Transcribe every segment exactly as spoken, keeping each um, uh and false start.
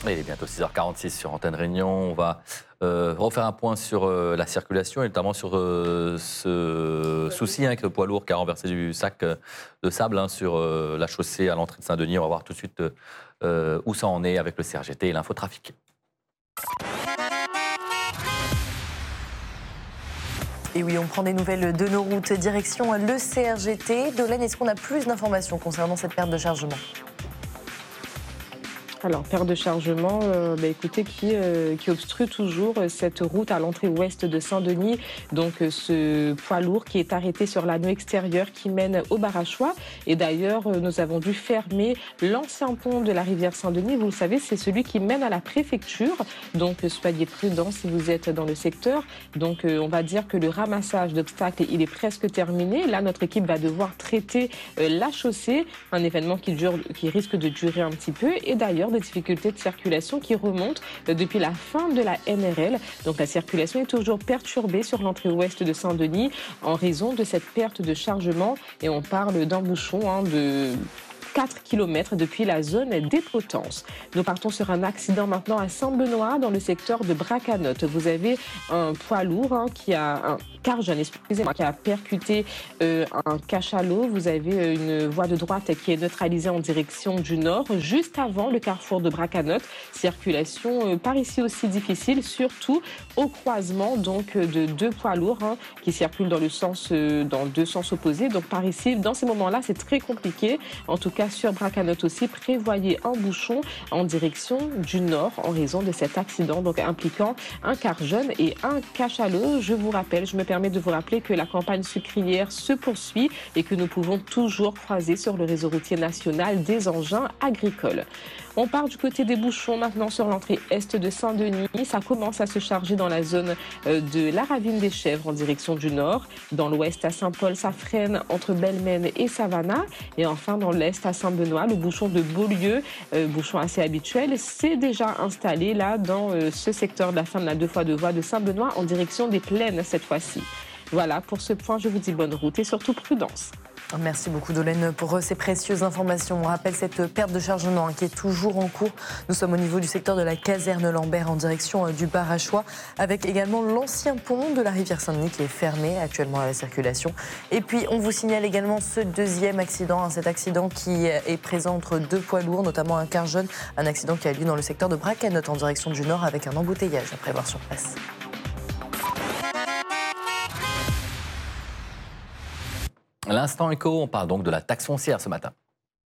Il est bientôt six heures quarante-six sur Antenne Réunion. On va euh, refaire un point sur euh, la circulation et notamment sur euh, ce souci hein, avec le poids lourd qui a renversé du sac euh, de sable hein, sur euh, la chaussée à l'entrée de Saint-Denis. On va voir tout de suite euh, où ça en est avec le C R G T et l'infotrafic. Et oui, on prend des nouvelles de nos routes. Direction le C R G T. Dolène, est-ce qu'on a plus d'informations concernant cette perte de chargement ? Alors, perte de chargement, euh, bah, écoutez, qui, euh, qui obstrue toujours cette route à l'entrée ouest de Saint-Denis. Donc, euh, ce poids lourd qui est arrêté sur l'anneau extérieur qui mène au Barachois. Et d'ailleurs, euh, nous avons dû fermer l'ancien pont de la rivière Saint-Denis. Vous le savez, c'est celui qui mène à la préfecture. Donc, euh, soyez prudents si vous êtes dans le secteur. Donc, euh, on va dire que le ramassage d'obstacles, il est presque terminé. Là, notre équipe va devoir traiter euh, la chaussée, un événement qui, dure, qui risque de durer un petit peu. Et d'ailleurs, des difficultés de circulation qui remontent depuis la fin de la N R L. Donc la circulation est toujours perturbée sur l'entrée ouest de Saint-Denis en raison de cette perte de chargement et on parle d'un bouchon hein, de quatre kilomètres depuis la zone des Potences. Nous partons sur un accident maintenant à Saint-Benoît dans le secteur de Bracanotte. Vous avez un poids lourd hein, qui a un car jeune, excusez-moi, qui a percuté euh, un cachalot. Vous avez une voie de droite qui est neutralisée en direction du nord, juste avant le carrefour de Bracanotte. Circulation euh, par ici aussi difficile, surtout au croisement donc de deux poids lourds hein, qui circulent dans le sens, euh, dans deux sens opposés. Donc par ici, dans ces moments-là, c'est très compliqué. En tout cas, sur Bracanotte aussi, prévoyez un bouchon en direction du nord en raison de cet accident donc impliquant un car jeune et un cachalot. Je vous rappelle, je me permet de vous rappeler que la campagne sucrière se poursuit et que nous pouvons toujours croiser sur le réseau routier national des engins agricoles. On part du côté des bouchons maintenant sur l'entrée est de Saint-Denis. Ça commence à se charger dans la zone de la ravine des Chèvres en direction du nord. Dans l'ouest à Saint-Paul, ça freine entre Belmène et Savannah. Et enfin dans l'est à Saint-Benoît, le bouchon de Beaulieu, euh, bouchon assez habituel, s'est déjà installé là dans euh, ce secteur de la fin de la deux fois deux voies de Saint-Benoît en direction des plaines cette fois-ci. Voilà, pour ce point, je vous dis bonne route et surtout prudence. Merci beaucoup Dolène pour ces précieuses informations. On rappelle cette perte de chargement qui est toujours en cours. Nous sommes au niveau du secteur de la caserne Lambert en direction du Barachois avec également l'ancien pont de la rivière Saint-Denis qui est fermé actuellement à la circulation. Et puis on vous signale également ce deuxième accident, cet accident qui est présent entre deux poids lourds, notamment un car jeune, un accident qui a lieu dans le secteur de Bracanotte en direction du nord avec un embouteillage à prévoir sur place. L'instant éco, on parle donc de la taxe foncière ce matin.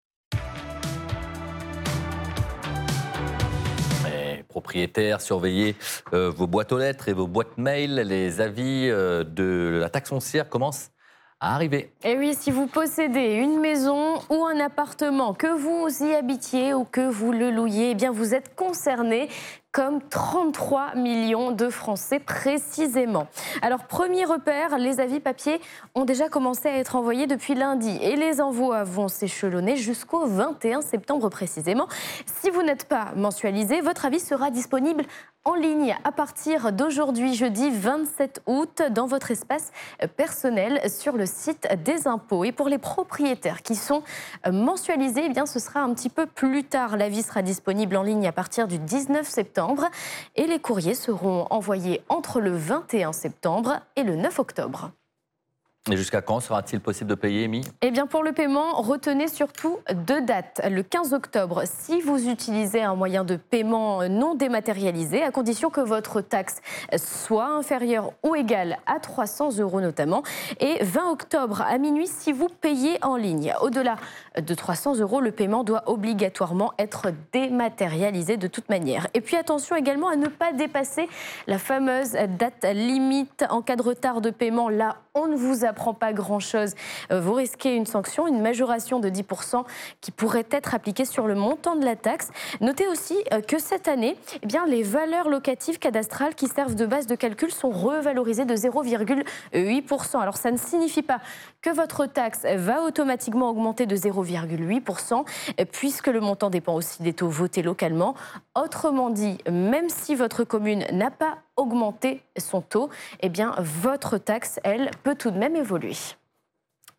Les propriétaires, surveillez euh, vos boîtes aux lettres et vos boîtes mail. Les avis euh, de la taxe foncière commencent à arriver. Et oui, si vous possédez une maison ou un appartement, que vous y habitiez ou que vous le louiez, eh bien vous êtes concerné comme trente-trois millions de Français précisément. Alors, premier repère, les avis papier ont déjà commencé à être envoyés depuis lundi et les envois vont s'échelonner jusqu'au vingt et un septembre précisément. Si vous n'êtes pas mensualisé, votre avis sera disponible en ligne à partir d'aujourd'hui, jeudi vingt-sept août, dans votre espace personnel sur le site des impôts. Et pour les propriétaires qui sont mensualisés, eh bien, ce sera un petit peu plus tard. L'avis sera disponible en ligne à partir du dix-neuf septembre et les courriers seront envoyés entre le vingt et un septembre et le neuf octobre. Et jusqu'à quand sera-t-il possible de payer, Amy ? Eh bien, pour le paiement, retenez surtout deux dates. Le quinze octobre, si vous utilisez un moyen de paiement non dématérialisé, à condition que votre taxe soit inférieure ou égale à trois cents euros notamment. Et vingt octobre à minuit, si vous payez en ligne. Au-delà de trois cents euros, le paiement doit obligatoirement être dématérialisé de toute manière. Et puis attention également à ne pas dépasser la fameuse date limite. En cas de retard de paiement, là, on ne vous apprend pas grand-chose. Vous risquez une sanction, une majoration de dix pour cent qui pourrait être appliquée sur le montant de la taxe. Notez aussi que cette année, eh bien, les valeurs locatives cadastrales qui servent de base de calcul sont revalorisées de zéro virgule huit pour cent. Alors ça ne signifie pas que votre taxe va automatiquement augmenter de zéro virgule huit pour cent puisque le montant dépend aussi des taux votés localement. Autrement dit, même si votre commune n'a pas augmenté son taux, eh bien, votre taxe, elle, peut tout de même évoluer.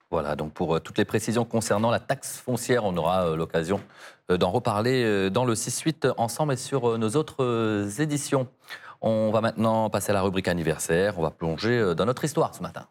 Voilà, donc pour euh, toutes les précisions concernant la taxe foncière, on aura euh, l'occasion euh, d'en reparler euh, dans le six huit ensemble et sur euh, nos autres euh, éditions. On va maintenant passer à la rubrique anniversaire. On va plonger euh, dans notre histoire ce matin.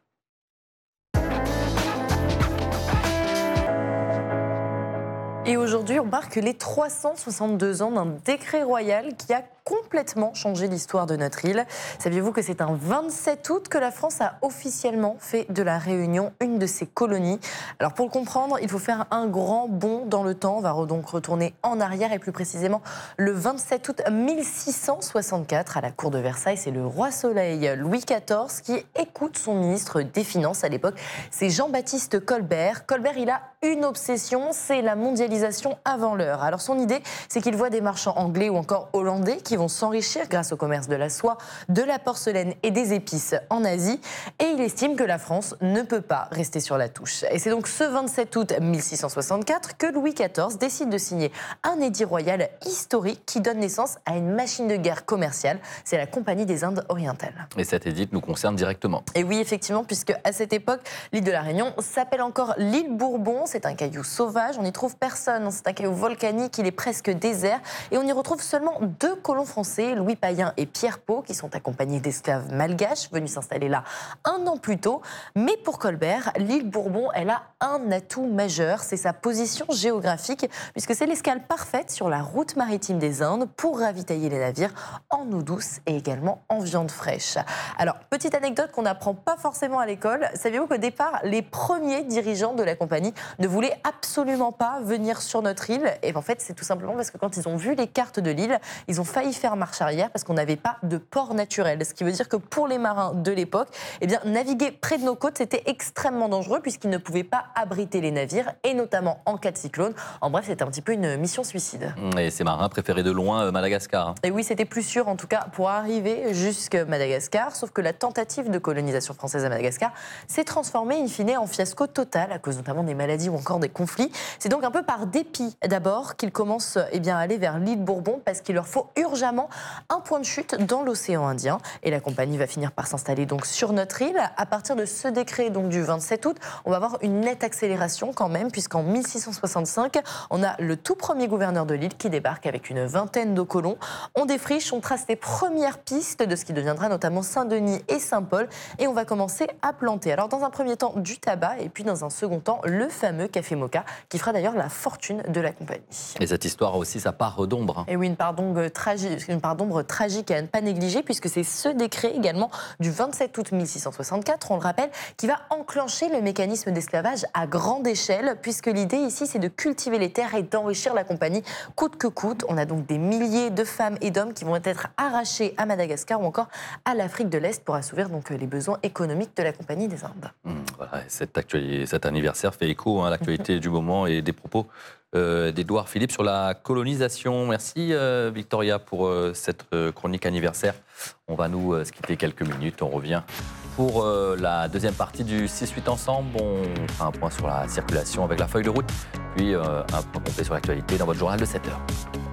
Et aujourd'hui, on marque les trois cent soixante-deux ans d'un décret royal qui a complètement changé l'histoire de notre île. Saviez-vous que c'est un vingt-sept août que la France a officiellement fait de la Réunion une de ses colonies? Alors pour le comprendre, il faut faire un grand bond dans le temps. On va donc retourner en arrière et plus précisément le vingt-sept août mille six cent soixante-quatre à la cour de Versailles. C'est le roi Soleil Louis quatorze qui écoute son ministre des Finances à l'époque. C'est Jean-Baptiste Colbert. Colbert, il a une obsession, c'est la mondialisation avant l'heure. Alors son idée, c'est qu'il voit des marchands anglais ou encore hollandais qui vont s'enrichir grâce au commerce de la soie, de la porcelaine et des épices en Asie. Et il estime que la France ne peut pas rester sur la touche. Et c'est donc ce vingt-sept août mille six cent soixante-quatre que Louis quatorze décide de signer un édit royal historique qui donne naissance à une machine de guerre commerciale. C'est la Compagnie des Indes orientales. Et cet édit nous concerne directement. Et oui, effectivement, puisque à cette époque, l'île de la Réunion s'appelle encore l'île Bourbon. C'est un caillou sauvage, on n'y trouve personne. C'est un caillou volcanique, il est presque désert. Et on y retrouve seulement deux colons français, Louis Payen et Pierre Pau, qui sont accompagnés d'esclaves malgaches venus s'installer là un an plus tôt. Mais pour Colbert, l'île Bourbon, elle a un atout majeur, c'est sa position géographique, puisque c'est l'escale parfaite sur la route maritime des Indes pour ravitailler les navires en eau douce et également en viande fraîche. Alors, petite anecdote qu'on n'apprend pas forcément à l'école, saviez-vous qu'au départ, les premiers dirigeants de la compagnie ne voulaient absolument pas venir sur notre île? Et en fait, c'est tout simplement parce que quand ils ont vu les cartes de l'île, ils ont failli faire marche arrière parce qu'on n'avait pas de port naturel. Ce qui veut dire que pour les marins de l'époque, eh bien, naviguer près de nos côtes, c'était extrêmement dangereux puisqu'ils ne pouvaient pas abriter les navires et notamment en cas de cyclone. En bref, c'était un petit peu une mission suicide. Et ces marins préféraient de loin euh, Madagascar. Hein. Et oui, c'était plus sûr en tout cas pour arriver jusqu'à Madagascar, sauf que la tentative de colonisation française à Madagascar s'est transformée in fine en fiasco total à cause notamment des maladies ou encore des conflits. C'est donc un peu par dépit d'abord qu'ils commencent eh bien, à aller vers l'île Bourbon parce qu'il leur faut urgemment un point de chute dans l'océan Indien. Et la compagnie va finir par s'installer donc sur notre île. À partir de ce décret donc du vingt-sept août, on va avoir une nette accélération quand même, puisqu'en mille six cent soixante-cinq, on a le tout premier gouverneur de l'île qui débarque avec une vingtaine de colons. On défriche, on trace les premières pistes de ce qui deviendra notamment Saint-Denis et Saint-Paul. Et on va commencer à planter. Alors dans un premier temps du tabac et puis dans un second temps le fameux café Moka qui fera d'ailleurs la fortune de la compagnie. Et cette histoire a aussi sa part d'ombre. Et oui, une part d'ombre tragique, une part d'ombre tragique à ne pas négliger puisque c'est ce décret également du vingt-sept août mille six cent soixante-quatre, on le rappelle, qui va enclencher le mécanisme d'esclavage à grande échelle puisque l'idée ici c'est de cultiver les terres et d'enrichir la compagnie coûte que coûte. On a donc des milliers de femmes et d'hommes qui vont être arrachés à Madagascar ou encore à l'Afrique de l'Est pour assouvir donc les besoins économiques de la Compagnie des Indes. Mmh, voilà, cet, cet anniversaire fait écho hein, à l'actualité du moment et des propos euh, d'Édouard Philippe sur la colonisation. Merci euh, Victoria pour euh, cette euh, chronique anniversaire. On va nous euh, se quitter quelques minutes, on revient pour euh, la deuxième partie du six huit ensemble. On fera un point sur la circulation avec la feuille de route, puis euh, un point complet sur l'actualité dans votre journal de sept heures.